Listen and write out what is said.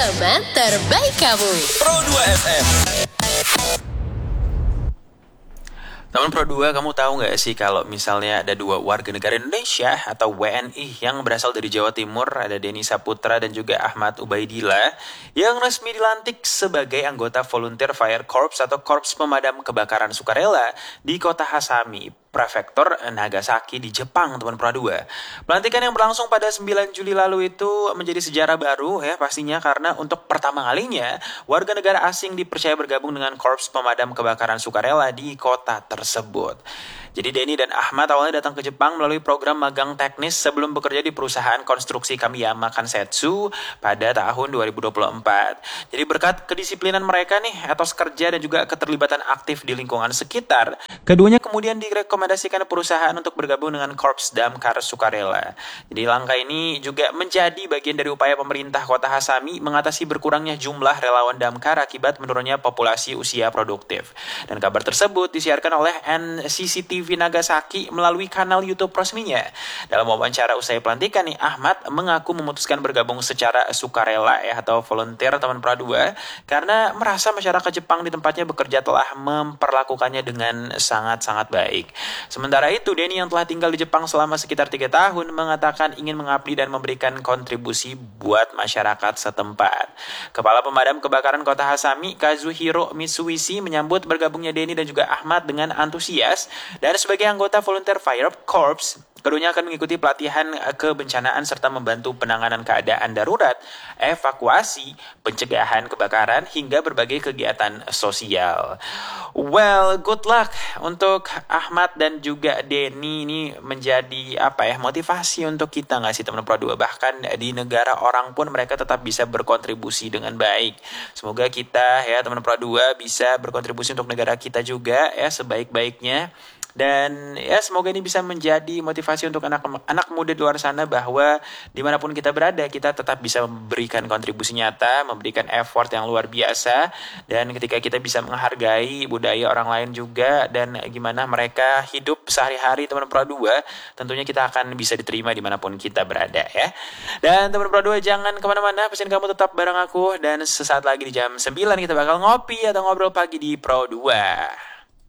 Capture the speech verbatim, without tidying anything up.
Teman terbaik kamu. Pro dua F M. Teman Pro dua, kamu tahu nggak sih kalau misalnya ada dua warga negara Indonesia atau W N I yang berasal dari Jawa Timur, ada Denny Saputra dan juga Ahmad Ubaidillah, yang resmi dilantik sebagai anggota Volunteer Fire Corps atau Korps Pemadam Kebakaran Sukarela di kota Hasami, Prefektur Nagasaki di Jepang, teman Pro dua. Pelantikan yang berlangsung pada sembilan Juli lalu itu menjadi sejarah baru ya pastinya, karena untuk pertama kalinya warga negara asing dipercaya bergabung dengan Korps Pemadam Kebakaran Sukarela di kota tersebut. Jadi Denny dan Ahmad awalnya datang ke Jepang melalui program magang teknis sebelum bekerja di perusahaan konstruksi Kamiyama Kansetsu pada tahun dua ribu dua puluh empat. Jadi berkat kedisiplinan mereka nih, etos kerja dan juga keterlibatan aktif di lingkungan sekitar, keduanya kemudian direkomendasikan perusahaan untuk bergabung dengan Korps Damkar Sukarela. Jadi langkah ini juga menjadi bagian dari upaya pemerintah kota Hasami mengatasi berkurangnya jumlah relawan damkar akibat menurunnya populasi usia produktif. Dan kabar tersebut disiarkan oleh N C C T V Nagasaki melalui kanal YouTube resminya. Dalam wawancara usai pelantikan nih, Ahmad mengaku memutuskan bergabung secara sukarela ya atau volunteer, teman Pro dua, karena merasa masyarakat Jepang di tempatnya bekerja telah memperlakukannya dengan sangat-sangat baik. Sementara itu, Denny yang telah tinggal di Jepang selama sekitar tiga tahun mengatakan ingin mengabdi dan memberikan kontribusi buat masyarakat setempat. Kepala Pemadam Kebakaran Kota Hasami, Kazuhiro Mitsuishi, menyambut bergabungnya Denny dan juga Ahmad dengan antusias. Dan sebagai anggota Volunteer Fire Corps, keduanya akan mengikuti pelatihan kebencanaan serta membantu penanganan keadaan darurat, evakuasi, pencegahan kebakaran, hingga berbagai kegiatan sosial. Well, good luck untuk Ahmad dan juga Denny. Ini menjadi apa ya, motivasi untuk kita nggak sih teman Pro dua? Bahkan di negara orang pun mereka tetap bisa berkontribusi dengan baik. Semoga kita ya teman Pro dua bisa berkontribusi untuk negara kita juga ya sebaik-baiknya. Dan ya semoga ini bisa menjadi motivasi untuk anak-anak muda di luar sana bahwa dimanapun kita berada, kita tetap bisa memberikan kontribusi nyata, memberikan effort yang luar biasa. Dan ketika kita bisa menghargai budaya orang lain juga dan gimana mereka hidup sehari-hari teman Pro dua, tentunya kita akan bisa diterima dimanapun kita berada ya. Dan teman Pro dua, jangan kemana-mana, pesan kamu tetap bareng aku. Dan sesaat lagi di jam sembilan kita bakal ngopi atau ngobrol pagi di Pro dua.